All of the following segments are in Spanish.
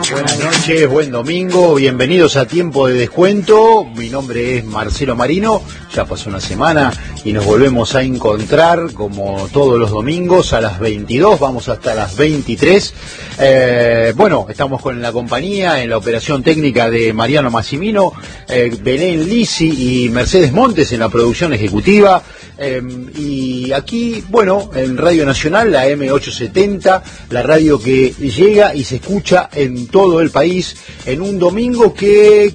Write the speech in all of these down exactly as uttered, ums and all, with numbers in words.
Buenas noches, buen domingo, bienvenidos a Tiempo de Descuento. Mi nombre es Marcelo Marino, ya pasó una semana y nos volvemos a encontrar como todos los domingos a las veintidós, vamos hasta las veintitrés. Eh, bueno, estamos con la compañía en la operación técnica de Mariano Massimino, eh, Belén Lisi y Mercedes Montes en la producción ejecutiva. Eh, y aquí, bueno, en Radio Nacional, la eme ochocientos setenta, la radio que llega y se escucha en todo el país, en un domingo que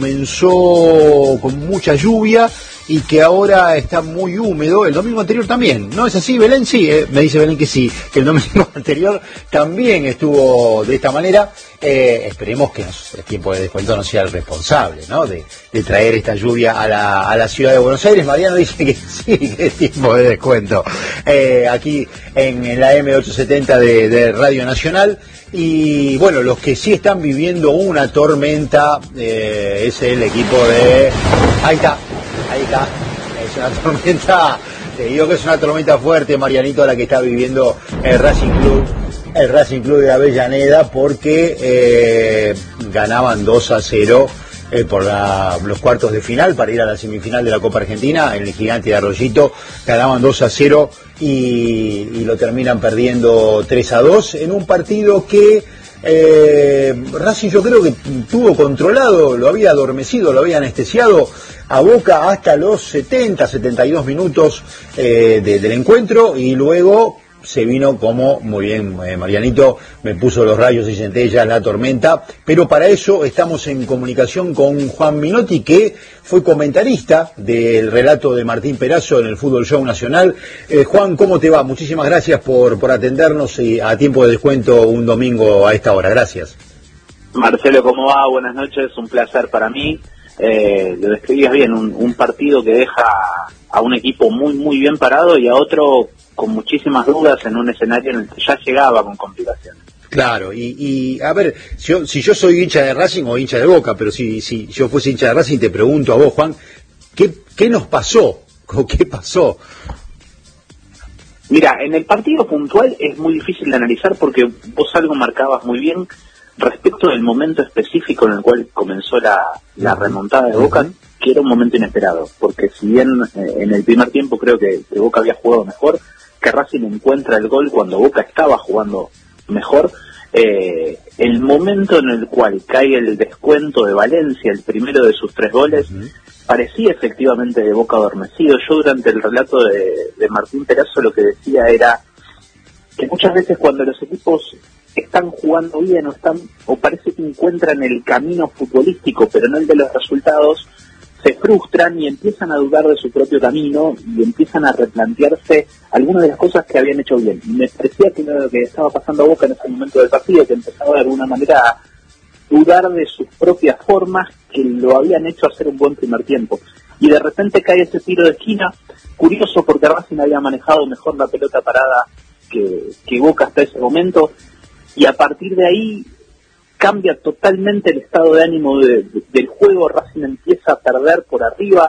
comenzó con mucha lluvia y que ahora está muy húmedo. El domingo anterior también, ¿no es así, Belén? Sí, eh, me dice Belén que sí, que el domingo anterior también estuvo de esta manera. Eh, esperemos que nos, el Tiempo de Descuento no sea el responsable, ¿no?, de, de traer esta lluvia a la, a la ciudad de Buenos Aires. Mariano dice que sí, que es Tiempo de Descuento, eh, aquí en, en la eme ochocientos setenta de, de Radio Nacional. Y bueno, los que sí están viviendo una tormenta eh, es el equipo de... Ahí está, ahí está, es una tormenta, te digo que es una tormenta fuerte, Marianito, la que está viviendo el Racing Club. El Racing Club de Avellaneda, porque eh, ganaban dos a cero eh, por la, los cuartos de final para ir a la semifinal de la Copa Argentina. En el Gigante de Arroyito ganaban dos a cero y, y lo terminan perdiendo tres a dos en un partido que eh, Racing, yo creo que tuvo controlado, lo había adormecido, lo había anestesiado a Boca hasta los setenta, setenta y dos minutos eh, de, del encuentro, y luego se vino, como muy bien eh, Marianito me puso los rayos y centellas, la tormenta. Pero para eso estamos en comunicación con Juan Minotti, que fue comentarista del relato de Martín Perazo en el Fútbol Show Nacional. Eh, Juan, ¿cómo te va? Muchísimas gracias por, por atendernos y a Tiempo de Descuento un domingo a esta hora. Gracias. Marcelo, ¿cómo va? Buenas noches, un placer para mí. Eh, lo describías bien, un, un partido que deja a un equipo muy, muy bien parado y a otro con muchísimas dudas en un escenario en el que ya llegaba con complicaciones. Claro, y, y a ver, si yo, si yo soy hincha de Racing o hincha de Boca, pero si, si yo fuese hincha de Racing, te pregunto a vos, Juan, ¿qué, qué nos pasó? ¿O qué pasó? Mira, en el partido puntual es muy difícil de analizar porque vos algo marcabas muy bien respecto del momento específico en el cual comenzó la, la remontada de Boca, uh-huh. que era un momento inesperado, porque si bien eh, en el primer tiempo creo que, que Boca había jugado mejor, que Racing encuentra el gol cuando Boca estaba jugando mejor, eh, el momento en el cual cae el descuento de Valencia, el primero de sus tres goles, uh-huh. parecía efectivamente de Boca adormecido. Yo durante el relato de, de Martín Perazo lo que decía era que muchas veces cuando los equipos están jugando bien o están o parece que encuentran el camino futbolístico pero no el de los resultados, se frustran y empiezan a dudar de su propio camino y empiezan a replantearse algunas de las cosas que habían hecho bien. Y me parecía que lo que estaba pasando a Boca en ese momento del partido, que empezaba de alguna manera a dudar de sus propias formas que lo habían hecho hacer un buen primer tiempo. Y de repente cae ese tiro de esquina, curioso porque Racing había manejado mejor la pelota parada que, que Boca hasta ese momento, y a partir de ahí cambia totalmente el estado de ánimo de, de, del juego. Racing empieza a perder por arriba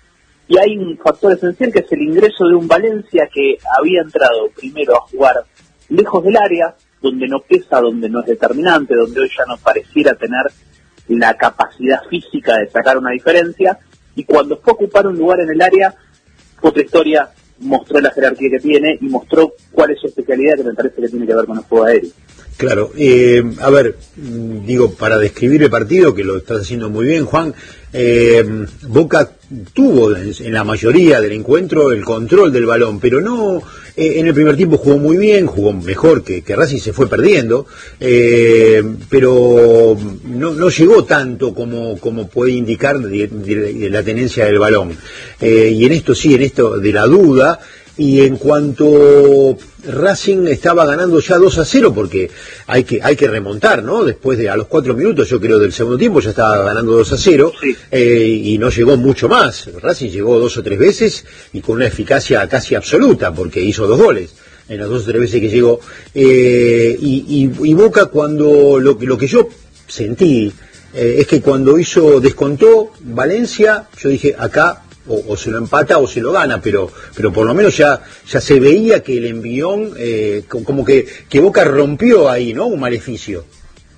y hay un factor esencial que es el ingreso de un Valencia que había entrado primero a jugar lejos del área, donde no pesa, donde no es determinante, donde hoy ya no pareciera tener la capacidad física de sacar una diferencia, y cuando fue a ocupar un lugar en el área, otra historia, mostró la jerarquía que tiene y mostró cuál es su especialidad, que me parece que tiene que ver con el juego aéreo. Claro, eh, a ver, digo, para describir el partido, que lo estás haciendo muy bien, Juan, eh, Boca tuvo en, en la mayoría del encuentro el control del balón, pero no, eh, en el primer tiempo jugó muy bien, jugó mejor que, que Racing, se fue perdiendo, eh, pero no, no llegó tanto como, como puede indicar de, de, de la tenencia del balón. Eh, y en esto sí, en esto de la duda. Y en cuanto Racing estaba ganando ya dos a cero, porque hay que hay que remontar, ¿no? Después de a los cuatro minutos, yo creo, del segundo tiempo, ya estaba ganando dos a cero, sí. eh, y no llegó mucho más. Racing llegó dos o tres veces y con una eficacia casi absoluta, porque hizo dos goles en las dos o tres veces que llegó. Eh, y, y, y Boca, cuando lo, lo que yo sentí eh, es que cuando hizo, descontó Valencia, yo dije, acá O, o se lo empata o se lo gana, pero pero por lo menos ya ya se veía que el envión, eh, como que, que Boca rompió ahí, ¿no? Un maleficio.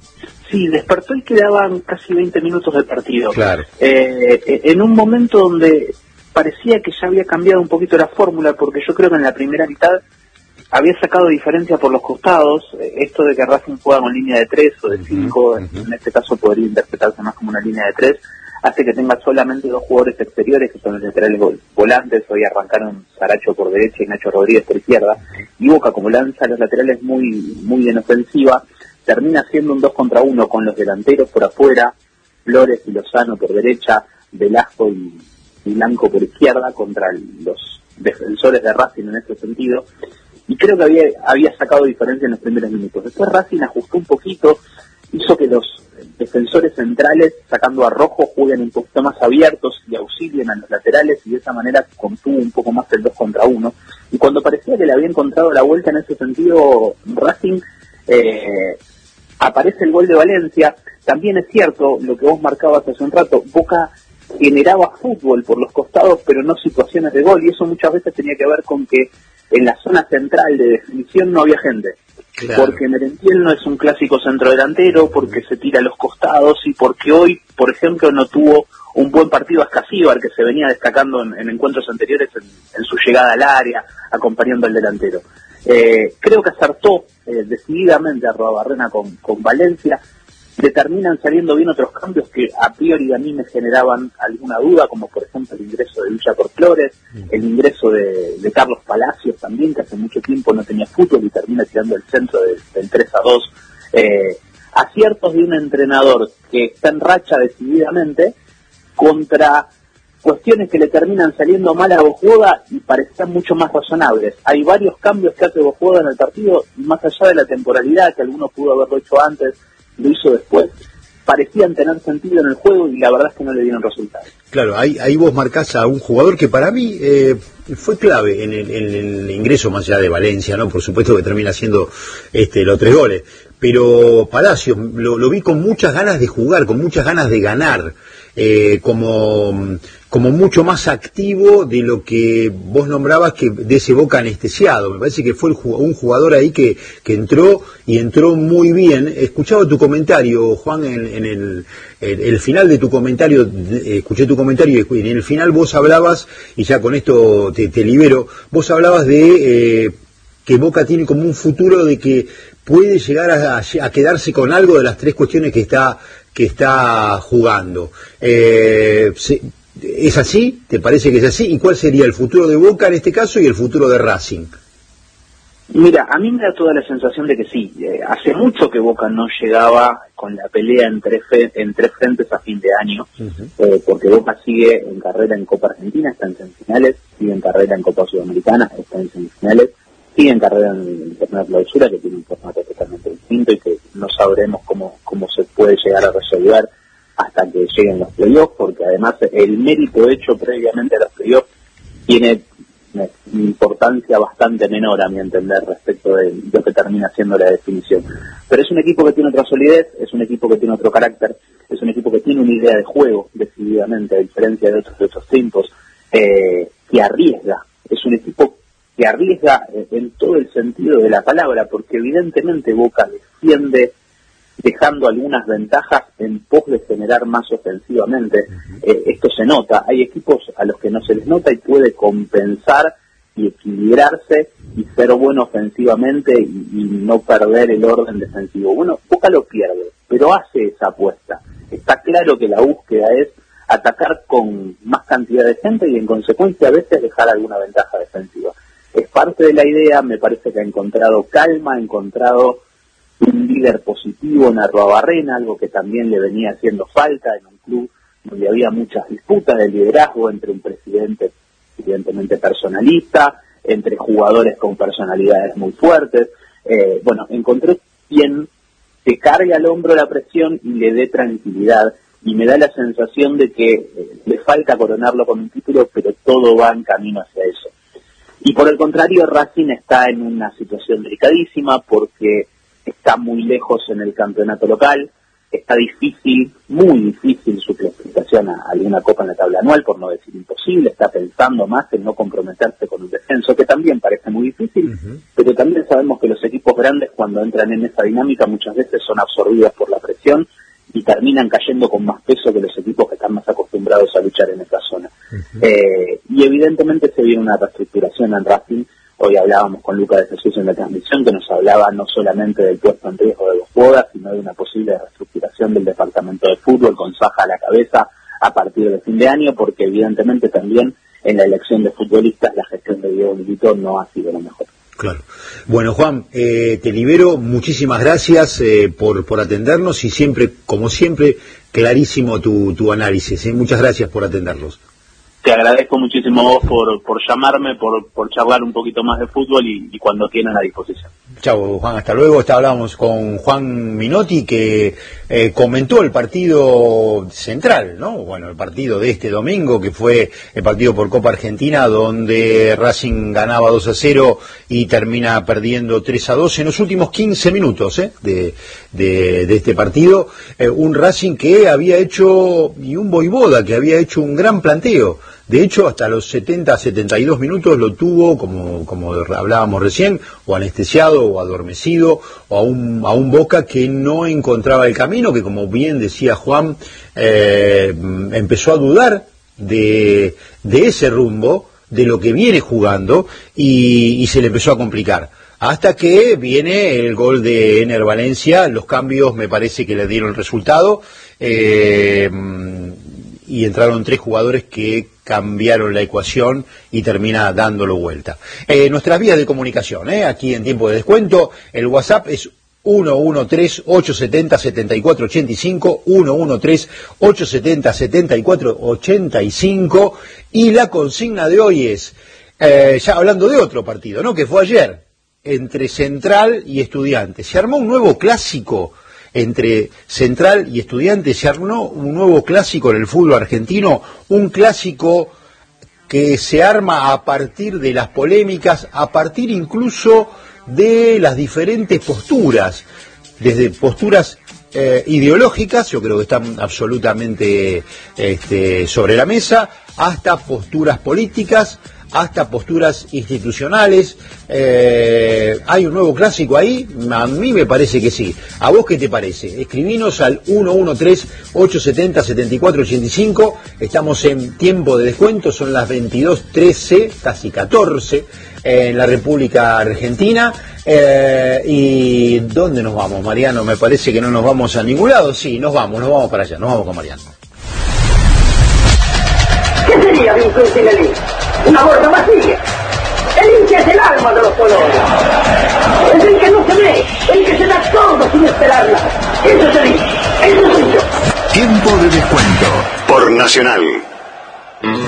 Sí, despertó y quedaban casi veinte minutos del partido. Claro. Eh, en un momento donde parecía que ya había cambiado un poquito la fórmula, porque yo creo que en la primera mitad había sacado diferencia por los costados. Esto de que Racing juega con línea de tres o de cinco, uh-huh, uh-huh. en este caso podría interpretarse más como una línea de tres, hace que tenga solamente dos jugadores exteriores, que son los laterales volantes. Hoy arrancaron Saracho por derecha y Nacho Rodríguez por izquierda, y Boca, como lanza los laterales muy, muy en ofensiva, termina siendo un dos contra uno con los delanteros por afuera, Flores y Lozano por derecha, Velasco y, y Blanco por izquierda, contra los defensores de Racing en ese sentido. Y creo que había, había sacado diferencia en los primeros minutos. Después Racing ajustó un poquito, hizo que los defensores centrales, sacando a Rojo, jueguen un poquito más abiertos y auxilien a los laterales, y de esa manera contuvo un poco más el dos contra uno. Y cuando parecía que le había encontrado la vuelta en ese sentido Racing, eh, aparece el gol de Valencia. También es cierto lo que vos marcabas hace un rato, Boca generaba fútbol por los costados, pero no situaciones de gol, y eso muchas veces tenía que ver con que en la zona central de definición no había gente. Claro. Porque Merentiel no es un clásico centrodelantero, porque se tira a los costados, y porque hoy, por ejemplo, no tuvo un buen partido Ascasíbar, que se venía destacando en, en encuentros anteriores en, en su llegada al área, acompañando al delantero. Eh, creo que acertó eh, decididamente a Arruabarrena con, con Valencia. Le terminan saliendo bien otros cambios que a priori a mí me generaban alguna duda, como por ejemplo el ingreso de Villa por Flores, el ingreso de, de Carlos Palacios también, que hace mucho tiempo no tenía fútbol y termina tirando el centro de, del tres a dos. Eh, aciertos de un entrenador que está en racha decididamente contra cuestiones que le terminan saliendo mal a Bojuoda y parecían mucho más razonables. Hay varios cambios que hace Bojuoda en el partido, y más allá de la temporalidad, que alguno pudo haberlo hecho antes, lo hizo después, parecían tener sentido en el juego, y la verdad es que no le dieron resultados. Claro, ahí, ahí vos marcás a un jugador que para mí eh, fue clave en el, en el ingreso, más allá de Valencia, ¿no? Por supuesto que termina haciendo este, los tres goles, pero Palacios lo, lo vi con muchas ganas de jugar, con muchas ganas de ganar, eh, como, como mucho más activo de lo que vos nombrabas, que de ese Boca anestesiado. Me parece que fue el, un jugador ahí que, que entró y entró muy bien. Escuchaba tu comentario, Juan, en, en el, el, el final de tu comentario, eh, escuché tu comentario y en el final vos hablabas, y ya con esto te, te libero, vos hablabas de eh, que Boca tiene como un futuro de que puede llegar a, a quedarse con algo de las tres cuestiones que está que está jugando. Eh, se, ¿Es así? ¿Te parece que es así? ¿Y cuál sería el futuro de Boca en este caso y el futuro de Racing? Mira, a mí me da toda la sensación de que sí. Eh, hace mucho que Boca no llegaba con la pelea en tres, fe, en tres frentes a fin de año, uh-huh. eh, porque Boca sigue en carrera en Copa Argentina, está en semifinales, sigue en carrera en Copa Sudamericana, está en semifinales, sigue en carrera en el torneo de clausura, que tiene un formato totalmente distinto y que no sabremos cómo, cómo se puede llegar a resolver hasta que lleguen los playoffs, porque además el mérito hecho previamente a los playoffs tiene una importancia bastante menor, a mi entender, respecto de lo que termina siendo la definición. Pero es un equipo que tiene otra solidez, es un equipo que tiene otro carácter, es un equipo que tiene una idea de juego, decididamente, a diferencia de otros, de otros tiempos, eh, que arriesga. Es un equipo que arriesga en todo el sentido de la palabra, porque evidentemente Boca defiende dejando algunas ventajas en pos de generar más ofensivamente. Uh-huh. Eh, esto se nota. Hay equipos a los que no se les nota y puede compensar y equilibrarse y ser bueno ofensivamente y, y no perder el orden defensivo. Bueno, Boca lo pierde, pero hace esa apuesta. Está claro que la búsqueda es atacar con más cantidad de gente y en consecuencia a veces dejar alguna ventaja defensiva. Es parte de la idea, me parece que ha encontrado calma, ha encontrado un líder positivo en Arruabarrena, algo que también le venía haciendo falta en un club donde había muchas disputas de liderazgo entre un presidente evidentemente personalista, entre jugadores con personalidades muy fuertes. Eh, bueno, encontró quien te cargue al hombro la presión y le dé tranquilidad, y me da la sensación de que eh, le falta coronarlo con un título, pero todo va en camino hacia eso. Y por el contrario, Racing está en una situación delicadísima porque está muy lejos en el campeonato local, está difícil, muy difícil su clasificación a alguna copa en la tabla anual, por no decir imposible, está pensando más en no comprometerse con un descenso, que también parece muy difícil, uh-huh. pero también sabemos que los equipos grandes cuando entran en esa dinámica muchas veces son absorbidos por la presión. presión y terminan cayendo con más peso que los equipos que están más acostumbrados a luchar en esa zona. Uh-huh. Eh, y evidentemente se viene una reestructuración en Racing. Hoy hablábamos con Lucas de Jesús en la transmisión, que nos hablaba no solamente del puesto en riesgo de los Bodas, sino de una posible reestructuración del departamento de fútbol con Saja a la cabeza a partir de fin de año, porque evidentemente también en la elección de futbolistas la gestión de Diego Milito no ha sido la mejor. Claro. Bueno, Juan, eh, te libero. Muchísimas gracias eh, por, por atendernos y siempre, como siempre, clarísimo tu, tu análisis. ¿eh? Muchas gracias por atenderlos. Te agradezco muchísimo a vos por, por llamarme, por, por charlar un poquito más de fútbol y, y cuando quieran a disposición. Chao, Juan, hasta luego. Hablábamos con Juan Minotti, que eh, comentó el partido central, ¿no? Bueno, el partido de este domingo, que fue el partido por Copa Argentina, donde Racing ganaba dos a cero y termina perdiendo tres a dos en los últimos quince minutos ¿eh? de, de, de este partido. Eh, un Racing que había hecho, y un Voivoda que había hecho un gran planteo. De hecho, hasta los setenta, setenta y dos minutos lo tuvo, como, como hablábamos recién, o anestesiado, o adormecido, o a un, a un Boca que no encontraba el camino, que como bien decía Juan, eh, empezó a dudar de, de ese rumbo, de lo que viene jugando, y, y se le empezó a complicar. Hasta que viene el gol de Ener Valencia, los cambios me parece que le dieron el resultado, eh, y entraron tres jugadores que cambiaron la ecuación y termina dándolo vuelta. Eh, nuestras vías de comunicación, eh, aquí en Tiempo de Descuento, el WhatsApp es uno uno tres, ocho siete cero, siete cuatro ocho cinco, uno uno tres, ocho siete cero, siete cuatro ocho cinco, y la consigna de hoy es, eh, ya hablando de otro partido, ¿no? Que fue ayer, entre Central y Estudiantes. Se armó un nuevo clásico entre Central y Estudiantes, se armó un nuevo clásico en el fútbol argentino, un clásico que se arma a partir de las polémicas, a partir incluso de las diferentes posturas, desde posturas eh, ideológicas, yo creo que están absolutamente este, sobre la mesa, hasta posturas políticas, hasta posturas institucionales. Eh, ¿hay un nuevo clásico ahí? A mí me parece que sí. ¿A vos qué te parece? Escribinos al uno uno tres, ocho siete cero, siete cuatro ocho cinco. Estamos en Tiempo de Descuento, son las veintidós trece, casi catorce, en la República Argentina. Eh, ¿Y dónde nos vamos, Mariano? Me parece que no nos vamos a ningún lado. Sí, nos vamos, nos vamos para allá, nos vamos con Mariano. ¿Qué sería de un club sin el hincha? Una borda vacía. El hincha es el alma de los colores. Es el que no se ve, el que se da todo sin esperarla. Eso es el hincha, eso soy yo. Tiempo de Descuento por Nacional.